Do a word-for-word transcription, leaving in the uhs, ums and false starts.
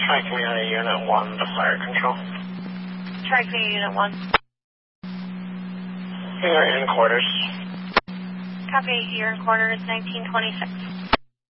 Tri-Community Unit one to Fire Control. Tri-Community Unit one. We are in quarters. Copy, you're in quarters nineteen twenty-six.